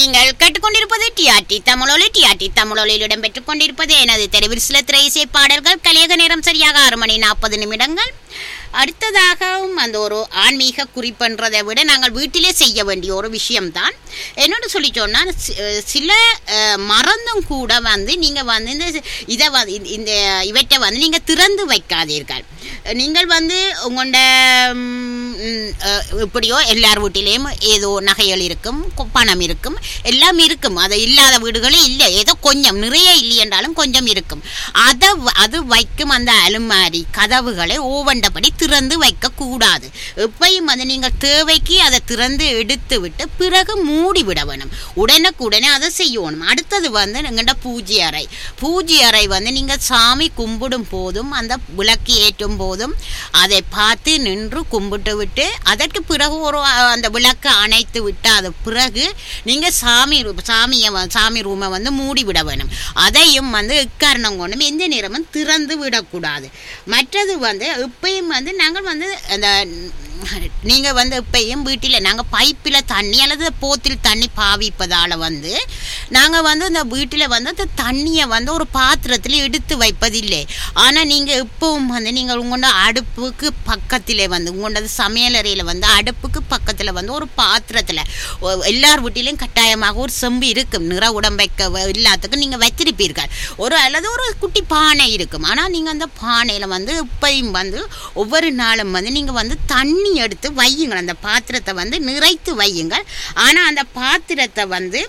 நீங்கள் கேட்டுக்கொண்டிருப்பது டிஆர்டி தமிழொலி. டிஆர்டி தமிழொலியில் இடம்பெற்றுக் கொண்டிருப்பது எனது தெருவில் சில திரை இசை பாடல்கள். கலியக நேரம் சரியாக 6:40. அடுத்ததாகவும் அந்த ஒரு ஆன்மீக குறிப்புன்றதை விட நாங்கள் வீட்டிலே செய்ய வேண்டிய ஒரு விஷயம்தான். என்னோட சொல்லி சொன்னால் சில மறந்தும் கூட வந்து நீங்கள் வந்து இந்த இவற்றை வந்து நீங்கள் திறந்து வைக்காதீர்கள். நீங்கள் வந்து உங்களோட இப்படியோ எல்லார் வீட்டிலேயும் ஏதோ நகைகள் இருக்கும், பணம் இருக்கும், எல்லாம் இருக்கும். அதை இல்லாத வீடுகளே இல்லை, ஏதோ கொஞ்சம், நிறைய இல்லை என்றாலும் கொஞ்சம் இருக்கும். அது வைக்கும் அந்த அலுமாரி கதவுகளை ஓவண்டபடி திறந்து வைக்கக்கூடாது. எப்பயும் வந்து நீங்கள் தேவைக்கு அதை திறந்து எடுத்து விட்டு பிறகு மூடி விட வேணும். உடனே அதை செய்யணும். அடுத்தது வந்து எங்கள்ட பூஜை அறை வந்து நீங்கள் சாமி கும்பிடும் போதும் அந்த விளக்கு ஏற்றும் போதும் அதை பார்த்து நின்று கும்பிட்டு விட்டு அதற்கு பிறகு அந்த விளக்கை அணைத்து விட்டு அது பிறகு நீங்கள் சாமி ரூமை வந்து மூடி விட வேணும். அதையும் வந்து எக்காரணம் கொண்டும் எந்த நேரமும் திறந்து விடக்கூடாது. மற்றது வந்து இப்பயும் வந்து நாங்கள் வந்து அந்த நீங்கள் வந்து இப்பயும் வீட்டில் நாங்கள் பைப்பில் தண்ணி அல்லது போத்தில் தண்ணி பாவிப்பதால் வந்து நாங்கள் வந்து இந்த வீட்டில் வந்து அந்த தண்ணியை வந்து ஒரு பாத்திரத்தில் எடுத்து வைப்பதில்லை. ஆனால் நீங்கள் இப்பவும் வந்து நீங்கள் உங்களோட அடுப்புக்கு பக்கத்தில் வந்து உங்களோட சமையலறையில் வந்து அடுப்புக்கு பக்கத்தில் வந்து ஒரு பாத்திரத்தில் எல்லார் வீட்டிலையும் கட்டாயமாக ஒரு செம்பு இருக்கும். நிற உடம்பைக்க எல்லாத்துக்கும் நீங்கள் வைத்திருப்பீர்கள். அல்லது ஒரு குட்டி பானை இருக்கும். ஆனால் நீங்கள் அந்த பானையில் வந்து இப்பயும் வந்து ஒவ்வொரு நாளும் வந்து நீங்கள் வந்து தண்ணி எடுத்து வையுங்கள். அந்த பாத்திரத்தை வந்து நிறைத்து வையுங்கள். ஆனால் அந்த பாத்திரத்தை வந்து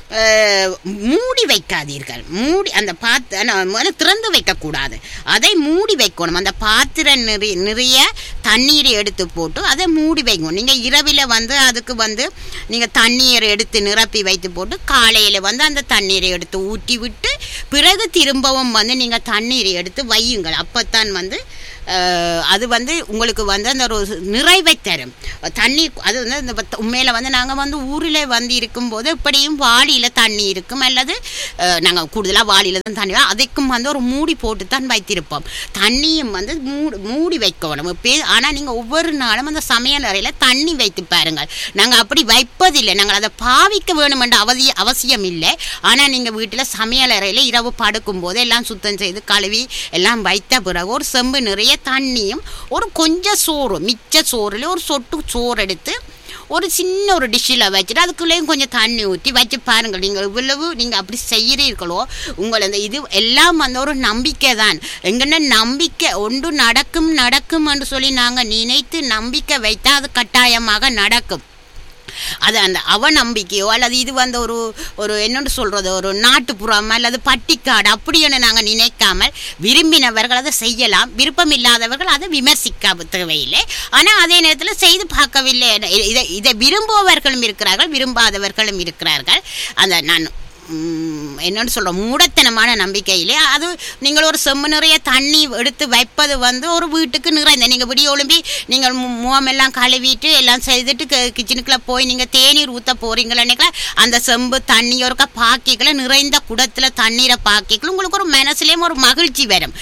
மூடி வைக்காதீர்கள். அந்த திறந்து வைக்கக்கூடாது, அதை மூடி வைக்கணும். அந்த பாத்திரம் நிறைய தண்ணீரை எடுத்து போட்டு அதை மூடி வைக்கணும். நீங்கள் இரவில் வந்து அதுக்கு வந்து நீங்கள் தண்ணீரை எடுத்து நிரப்பி வைத்து போட்டு காலையில் வந்து அந்த தண்ணீரை எடுத்து ஊற்றி விட்டு பிறகு திரும்பவும் வந்து நீங்கள் தண்ணீரை எடுத்து வையுங்கள். அப்போத்தான் வந்து அது வந்து உங்களுக்கு வந்து அந்த ஒரு நிறைவை தரும். தண்ணி அது வந்து இந்த உண்மையில் வந்து நாங்கள் வந்து ஊரில் வந்து இருக்கும்போது இப்படியும் வாளியில் தண்ணி இருக்கும், அல்லது நாங்கள் கூடுதலாக வாளியில் தான் தண்ணி, அதுக்கும் வந்து ஒரு மூடி போட்டு தான் வைத்திருப்போம். தண்ணியும் வந்து மூடி வைக்கணும். ஆனால் நீங்கள் ஒவ்வொரு நாளும் அந்த சமையல் அறையில் தண்ணி வைத்து பாருங்கள். நாங்கள் அப்படி வைப்பதில்லை. நாங்கள் அதை பாவிக்க வேணும் என்ற அவசியம் இல்லை. ஆனால் நீங்கள் வீட்டில் சமையல் அறையில் இரவு படுக்கும் போது எல்லாம் சுத்தம் செய்து கழுவி எல்லாம் வைத்த பிறகு ஒரு செம்பு நிறைய தண்ணியும் ஒரு கொஞ்சம் சோறு, மிச்ச சோறுல ஒரு சொட்டு சோறு எடுத்து ஒரு சின்ன ஒரு டிஷ்ஷில் வச்சுட்டு அதுக்குள்ளேயும் கொஞ்சம் தண்ணி ஊற்றி வச்சு பாருங்கள். நீங்கள் இவ்வளவு நீங்கள் அப்படி செய்கிறீர்களோ உங்களை அந்த இது எல்லாம் வந்து ஒரு நம்பிக்கை தான். எங்கன்னா நம்பிக்கை ஒன்று நடக்கும் என்று சொல்லி நாங்கள் நினைத்து நம்பிக்கை வைத்தால் அது கட்டாயமாக நடக்கும். அது அந்த அவநம்பிக்கையோ அல்லது இது வந்து ஒரு என்னென்னு சொல்கிறது, ஒரு நாட்டுப்புறம் அல்லது பட்டிக்காடு அப்படின்னு நாங்கள் நினைக்காமல் விரும்பினவர்கள் அதை செய்யலாம், விருப்பம் இல்லாதவர்கள் அதை விமர்சிக்க தேவையில்லை. ஆனால் அதே நேரத்தில் செய்து பார்க்கவில்லை. இதை விரும்புபவர்களும் இருக்கிறார்கள், விரும்பாதவர்களும் இருக்கிறார்கள். அந்த நான் என்னென்னு சொல்கிறோம், மூடத்தனமான நம்பிக்கையிலே அது நீங்கள் ஒரு செம்மு நிறைய தண்ணி எடுத்து வைப்பது வந்து ஒரு வீட்டுக்கு நிறைந்த நீங்கள் விடிய ஒழும்பி நீங்கள் முகமெல்லாம் கழுவிட்டு எல்லாம் செய்துட்டு கிச்சனுக்குள்ளே போய் நீங்கள் தேநீர் ஊற்ற போகிறீங்களா, அந்த செம்பு தண்ணி ஒருக்கா பாக்கிகளை நிறைந்த குடத்தில் தண்ணீரை பாக்கிகள் உங்களுக்கு ஒரு மனசுலேயும் ஒரு மகிழ்ச்சி வரும்.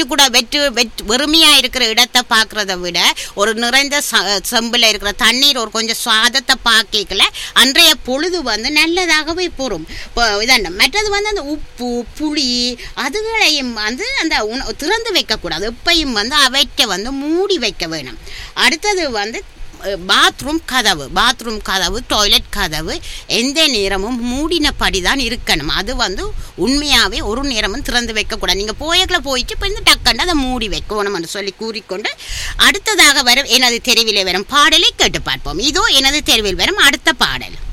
வெறுமையாக இருக்கிற இடத்தை பார்க்குறத விட ஒரு நிறைந்த செம்பில் இருக்கிற தண்ணீர் ஒரு கொஞ்சம் சுவாதத்தை பாக்கிகளை அன்றைய பொழுது வந்து நல்லதாகவே போகும். இதான் மற்றது வந்து அந்த உப்பு புளி அதுகளையும் வந்து அந்த திறந்து வைக்கக்கூடாது. எப்பையும் வந்து அவற்றை வந்து மூடி வைக்க வேணும். அடுத்தது வந்து பாத்ரூம் கதவு டாய்லெட் கதவு எந்த நேரமும் மூடினபடி தான் இருக்கணும். அது வந்து உண்மையாகவே ஒரு நேரமும் திறந்து வைக்கக்கூடாது. நீங்கள் போயிட்டு இப்போ இந்த டக்கண்டு அதை மூடி வைக்கணும் என்று சொல்லி கூறிக்கொண்டு அடுத்ததாக வரும் எனது தெருவில் வரும் பாடலை கேட்டு பார்ப்போம். இதோ எனது தெருவில் வரும் அடுத்த பாடல்.